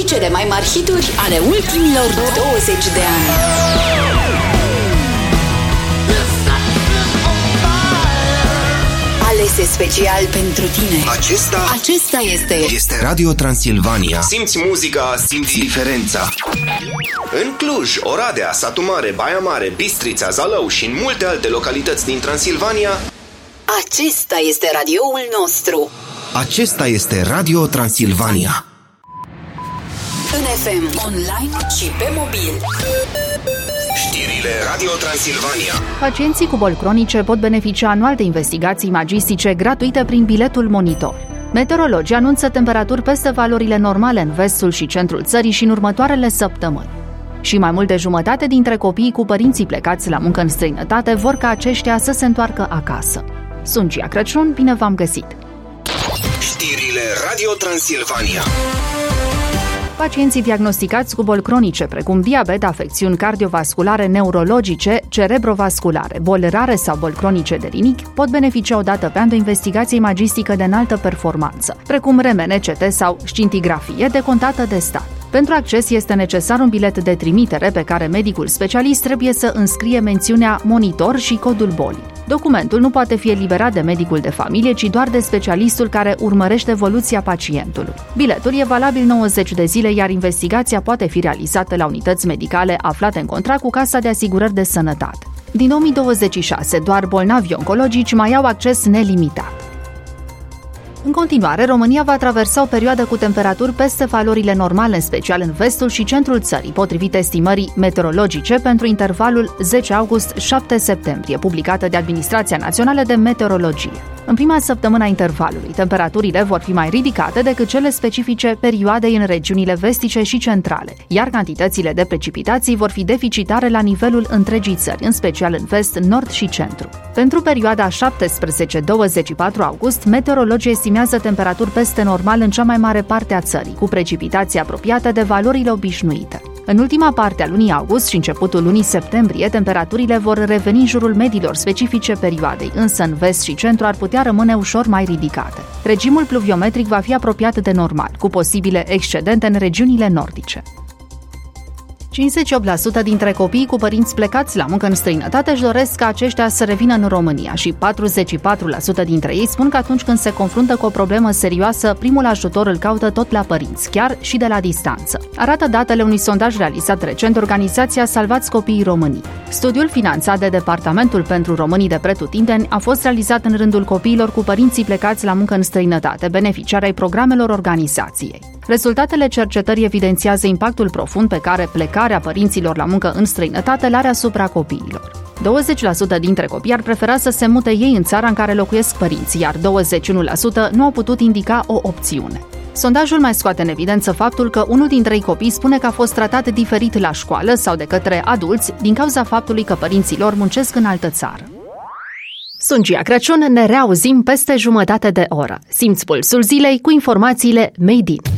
și cele mai mari hituri ale ultimilor 20 de ani. Alese special pentru tine. Acesta este Radio Transilvania. Simți muzica, simți diferența. În Cluj, Oradea, Satu Mare, Baia Mare, Bistrița, Zalău și în multe alte localități din Transilvania, acesta este radioul nostru. Acesta este Radio Transilvania. În FM, online și pe mobil. Știrile Radio Transilvania. Pacienții cu boli cronice pot beneficia anual de investigații magistice gratuite prin biletul Monitor. Meteorologii anunță temperaturi peste valorile normale în vestul și centrul țării și în următoarele săptămâni. Și mai mult de jumătate dintre copiii cu părinții plecați la muncă în străinătate vor ca aceștia să se întoarcă acasă. Sunt Gia Crăciun, bine v-am găsit! Știrile Radio Transilvania. Pacienții diagnosticați cu boli cronice, precum diabet, afecțiuni cardiovasculare, neurologice, cerebrovasculare, boli rare sau boli cronice de rinichi, pot beneficia odată pe an de o investigație imagistică de înaltă performanță, precum RMN, CT sau scintigrafie decontată de stat. Pentru acces este necesar un bilet de trimitere pe care medicul specialist trebuie să înscrie mențiunea Monitor și codul bolii. Documentul nu poate fi eliberat de medicul de familie, ci doar de specialistul care urmărește evoluția pacientului. Biletul e valabil 90 de zile, iar investigația poate fi realizată la unități medicale aflate în contract cu Casa de Asigurări de Sănătate. Din 2026, doar bolnavi oncologici mai au acces nelimitat. În continuare, România va traversa o perioadă cu temperaturi peste valorile normale, în special în vestul și centrul țării, potrivit estimării meteorologice pentru intervalul 10 august-7 septembrie, publicată de Administrația Națională de Meteorologie. În prima săptămână a intervalului, temperaturile vor fi mai ridicate decât cele specifice perioadei în regiunile vestice și centrale, iar cantitățile de precipitații vor fi deficitare la nivelul întregii țări, în special în vest, nord și centru. Pentru perioada 17-24 august, meteorologii estimează temperaturi peste normal în cea mai mare parte a țării, cu precipitații apropiate de valorile obișnuite. În ultima parte a lunii august și începutul lunii septembrie, temperaturile vor reveni în jurul mediilor specifice perioadei, însă în vest și centru ar putea rămâne ușor mai ridicate. Regimul pluviometric va fi apropiat de normal, cu posibile excedente în regiunile nordice. 58% dintre copiii cu părinți plecați la muncă în străinătate își doresc ca aceștia să revină în România și 44% dintre ei spun că atunci când se confruntă cu o problemă serioasă, primul ajutor îl caută tot la părinți, chiar și de la distanță. Arată datele unui sondaj realizat recent de organizația Salvați Copiii României. Studiul finanțat de Departamentul pentru Românii de Pretutindeni a fost realizat în rândul copiilor cu părinții plecați la muncă în străinătate, beneficiari ai programelor organizației. Rezultatele cercetării evidențiază impactul profund pe care plecarea părinților la muncă în străinătate l-are asupra copiilor. 20% dintre copii ar prefera să se mute ei în țara în care locuiesc părinții, iar 21% nu au putut indica o opțiune. Sondajul mai scoate în evidență faptul că unul din 3 copii spune că a fost tratat diferit la școală sau de către adulți din cauza faptului că părinții lor muncesc în altă țară. Sunt Gia Crăciun, ne reauzim peste jumătate de oră. Simți pulsul zilei cu informațiile Made in.